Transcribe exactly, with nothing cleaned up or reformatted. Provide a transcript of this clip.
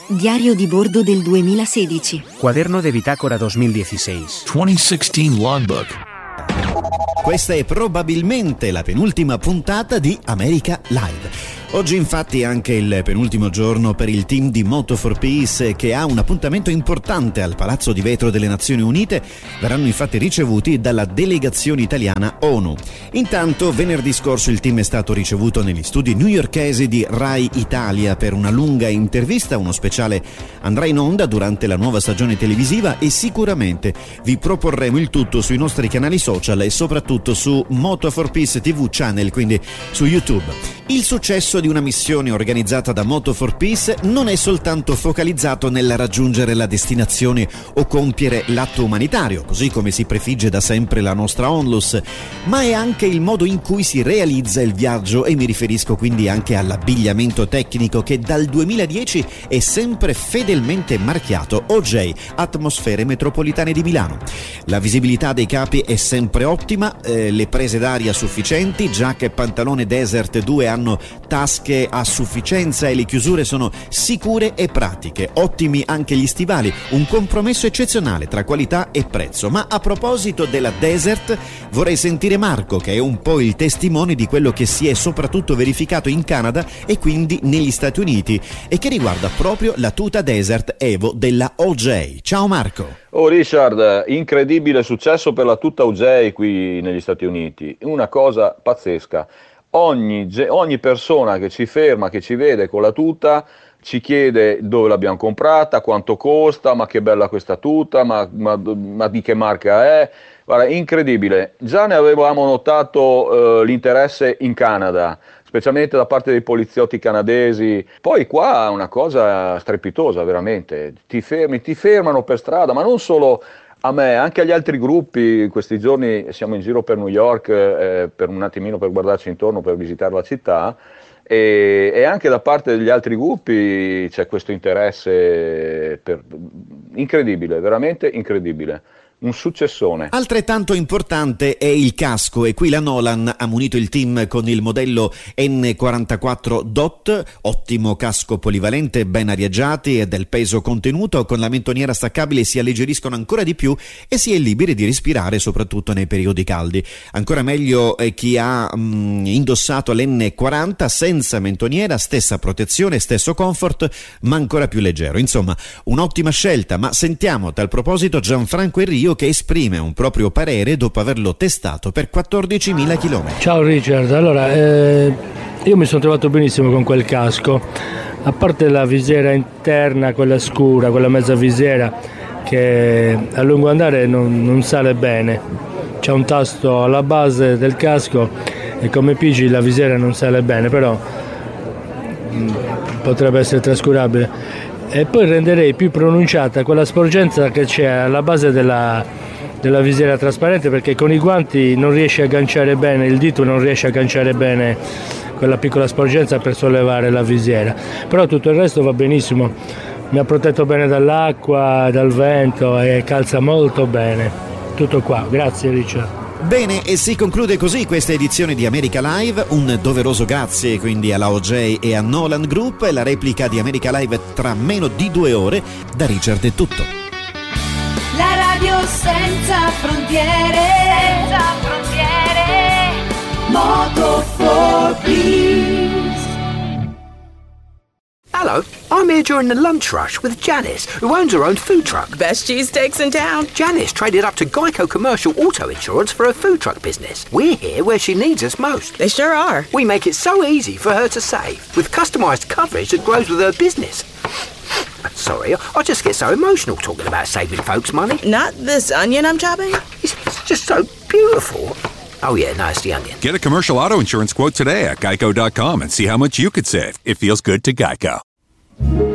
Diario di bordo del duemilasedici. Cuaderno de bitácora duemiladiciassei. duemiladiciassette Logbook. Questa è probabilmente la penultima puntata di America Live. Oggi infatti è anche il penultimo giorno per il team di Moto for Peace, che ha un appuntamento importante al Palazzo di Vetro delle Nazioni Unite. Verranno infatti ricevuti dalla delegazione italiana ONU. Intanto venerdì scorso il team è stato ricevuto negli studi newyorkesi di Rai Italia per una lunga intervista. Uno speciale andrà in onda durante la nuova stagione televisiva e sicuramente vi proporremo il tutto sui nostri canali social e soprattutto su Moto for Peace ti vu Channel, quindi su YouTube. Il successo di una missione organizzata da Moto for Peace non è soltanto focalizzato nel raggiungere la destinazione o compiere l'atto umanitario, così come si prefigge da sempre la nostra ONLUS, ma è anche il modo in cui si realizza il viaggio, e mi riferisco quindi anche all'abbigliamento tecnico che dal duemiladieci è sempre fedelmente marchiato O J, Atmosfere Metropolitane di Milano. La visibilità dei capi è sempre ottima, eh, le prese d'aria sufficienti, giacca e pantalone Desert due hanno tasche a sufficienza e le chiusure sono sicure e pratiche. Ottimi anche gli stivali, un compromesso eccezionale tra qualità e prezzo. Ma a proposito della Desert, vorrei sentire Marco, che è un po' il testimone di quello che si è soprattutto verificato in Canada e quindi negli Stati Uniti, e che riguarda proprio la tuta Desert Evo della O J. Ciao Marco. Oh Richard, incredibile successo per la tuta O J qui negli Stati Uniti, una cosa pazzesca. Ogni, ogni persona che ci ferma, che ci vede con la tuta, ci chiede dove l'abbiamo comprata, quanto costa, ma che bella questa tuta, ma, ma, ma di che marca è. Guarda, incredibile. Già ne avevamo notato eh, l'interesse in Canada, specialmente da parte dei poliziotti canadesi. Poi qua è una cosa strepitosa, veramente. Ti fermi, ti fermano per strada, ma non solo a me, anche agli altri gruppi. Questi giorni siamo in giro per New York eh, per un attimino per guardarci intorno, per visitare la città, e, e anche da parte degli altri gruppi c'è questo interesse per, incredibile, veramente incredibile. Un successone. Altrettanto importante è il casco, e qui la Nolan ha munito il team con il modello N quarantaquattro D O T, ottimo casco polivalente, ben arieggiati e del peso contenuto. Con la mentoniera staccabile si alleggeriscono ancora di più e si è liberi di respirare soprattutto nei periodi caldi. Ancora meglio è chi ha mm, indossato l'N quaranta senza mentoniera, stessa protezione, stesso comfort, ma ancora più leggero. Insomma, un'ottima scelta. Ma sentiamo a tal proposito Gianfranco Enrio, che esprime un proprio parere dopo averlo testato per quattordicimila chilometri. Ciao Richard, allora eh, io mi sono trovato benissimo con quel casco, a parte la visiera interna, quella scura, quella mezza visiera che a lungo andare non, non sale bene. C'è un tasto alla base del casco e come pigi la visiera non sale bene, però mh, potrebbe essere trascurabile. E poi renderei più pronunciata quella sporgenza che c'è alla base della, della visiera trasparente, perché con i guanti non riesci a agganciare bene, il dito non riesce a agganciare bene quella piccola sporgenza per sollevare la visiera, però tutto il resto va benissimo, mi ha protetto bene dall'acqua, dal vento e calza molto bene. Tutto qua, grazie Richard. Bene, e si conclude così questa edizione di America Live. Un doveroso grazie quindi alla O J e a Nolan Group. E la replica di America Live tra meno di due ore. Da Richard è tutto. La radio senza frontiere, senza frontiere, Moto for Peace. Hello, I'm here during the lunch rush with Janice, who owns her own food truck. Best cheesesteaks in town. Janice traded up to Geico Commercial Auto Insurance for her food truck business. We're here where she needs us most. They sure are. We make it so easy for her to save, with customised coverage that grows with her business. Sorry, I just get so emotional talking about saving folks money. Not this onion I'm chopping? It's, it's just so beautiful. Oh yeah, no, it's the onion. Get a commercial auto insurance quote today at geico dot com and see how much you could save. It feels good to Geico.